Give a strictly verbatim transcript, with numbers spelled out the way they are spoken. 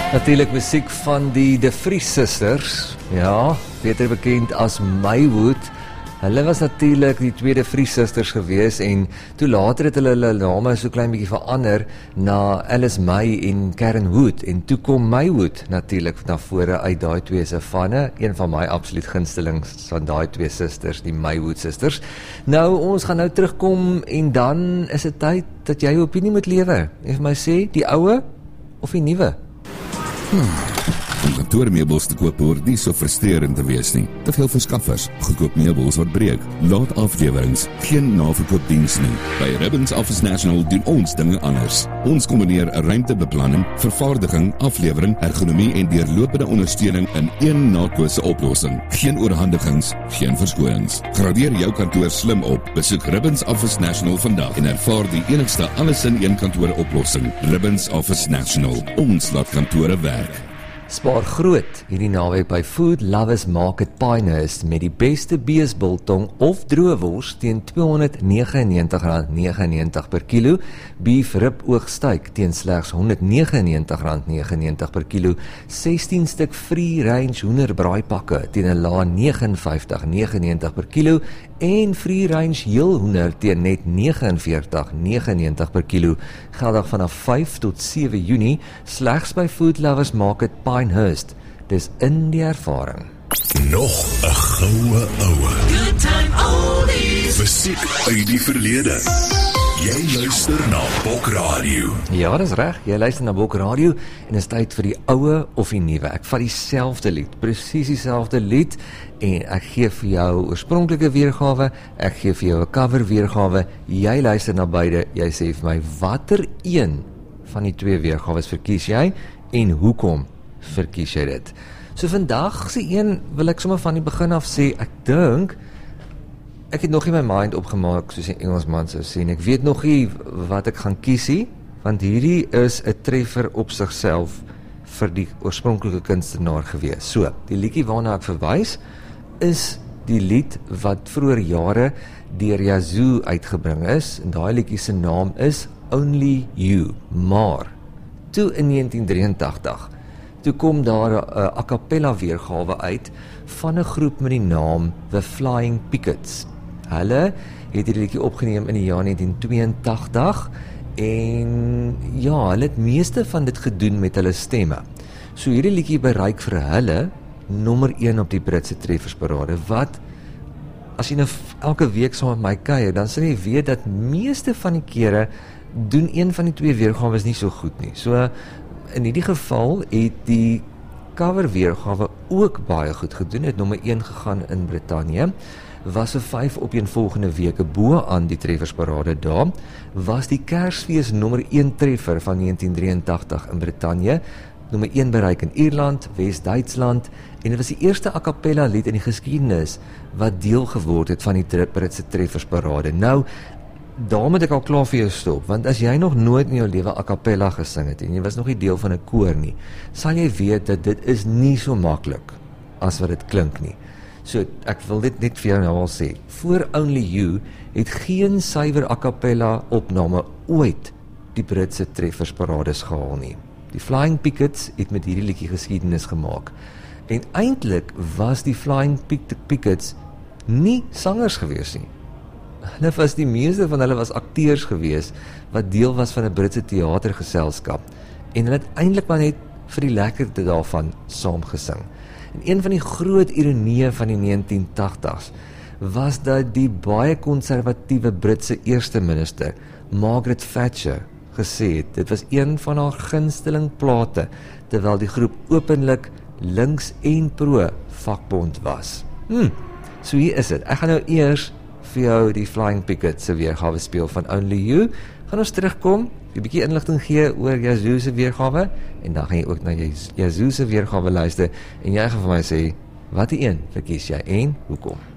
Natuurlijk muziek van die De Vries Sisters, ja, beter bekend as Maywood. Hulle was natuurlijk die tweede Vries Sisters gewees en toe later het hulle hulle name so klein bietjie verander na Alice May en Karen Wood en toe kom Maywood natuurlijk na vore uit daai twee se vanne, een van my absoluut gunstelings van daai twee sisters, die Maywood Sisters. Nou, ons gaan nou terugkom en dan is dit tyd dat jy jou opinie moet lewe. En vir my sê, die oue of die nuwe? Hmm. Om kantoormeubels te koop hoort nie so frustrerend te wees nie. Te veel verskaffers, goedkoop meubels wat breek, laat aflewerings, geen naverkoopdiens nie. By Ribbons Office National doen ons dinge anders. Ons kombineer ruimtebeplanning, vervaardiging, aflewering, ergonomie en deurlopende ondersteuning in een nakose oplossing. Geen oorhandigings, geen verskonings. Gradeer jou kantoor slim op. Besoek Ribbons Office National vandag en ervaar die enigste alles in een kantoor oplossing. Ribbons Office National. Ons laat kantore werk. Spaar groot hierdie naweek by Food Lovers Market Pinehurst met die beste beesbiltong of droewors teen tweehonderd negenennegentig rand negenennegentig per kilo, beef rib oogsteak teen slegs honderd negenennegentig rand negenennegentig per kilo, sestien stuk free range hoenderbraaipakke teen 'n lae vyf tig rand negenennegentig per kilo en free range heel hoender teen net vyf tig rand negenennegentig per kilo, geldig vanaf vyf tot sewe Junie, slegs by Food Lovers Market Pinehurst. Dis in die ervaring. Nog 'n goue oue. Good time oldies. Musiek uit die verlede. Jy luister na Bok Radio. Ja, dis reg. Jy luister na Bok Radio en is tyd vir die oue of die nuwe. Ek vat dieselfde lied, presies dieselfde lied en ek gee vir jou oorspronklike weergawe, ek gee vir jou 'n cover weergawe. Jy luister na beide. Jy sê vir my watter een van die twee weergawes verkies jy en hoekom verkies jy dit? So vandag se een wil ek sommer van die begin af sê, ek dink ek het nog nie my mind opgemaak soos die Engelsman sou sê, en ek weet nog nie wat ek gaan kies nie, want hierdie is 'n treffer op sigself vir die oorspronklike kunstenaar gewees. So, die liedjie waarna ek verwys is die lied wat vroeër jare deur Yazoo uitgebring is, en daai liedjie se naam is Only You, maar toe in negentien drieëntagtig, toe kom daar 'n a cappella weergawe uit van 'n groep met die naam The Flying Pickets. Hulle het hierdie liedjie opgeneem in die jaar negentien tweeëntagtig en ja, hulle het meeste van dit gedoen met hulle stemme. So hierdie liedjie bereik vir hulle nommer een op die Britse treffersparade, wat as jy nou elke week saam met my kuier, dan sal jy weet dat meeste van die kere doen een van die twee weergawes nie so goed nie. So in hierdie geval het die cover weergawe ook baie goed gedoen, het nommer een gegaan in Brittanje, was 'n vyf opeenvolgende weke bo aan die treffersparade daar, was die Kersfees nommer een treffer van negentien drieëntagtig in Brittanje, nommer een bereik in Ierland, Wes-Duitsland, en dit was die eerste a cappella lied in die geskiedenis wat deel geword het van die Britse treffersparade. Nou, daar moet ek al klaar vir jou stop, want as jy nog nooit in jou lewe a cappella gesing het en jy was nog nie deel van 'n koor nie, sal jy weet dat dit is nie so maklik as wat dit klink nie. So, ek wil dit net vir jou nou al sê, voor Only You het geen suiwer a cappella opname ooit die Britse treffersparades gehaal nie. Die Flying Pickets het met hierdie liedjie geskiedenis gemaak. En eintlik was die Flying Pickets nie sangers gewees nie. Hulle was die meeste van hulle was akteurs gewees, wat deel was van 'n Britse teatergeselskap. En hulle het eintlik maar net vir die lekkerte daarvan saamgesing. En een van die groot ironieë van die negentien tagtigs was dat die baie konservatiewe Britse eerste minister, Margaret Thatcher, gesê het, dit was een van haar gunsteling plate, terwyl die groep openlik links en pro vakbond was. Hmm, so hier is dit. Ek gaan nou eers vir jou die Flying Pickets se weergawe speel van Only You. Gaan ons terugkom, 'n bietjie inligting gee oor Yazoo se weergawe, en dan gaan jy ook na Yazoo se weergawe luister, en jy gaan vir my sê, watter een verkies jy en hoekom?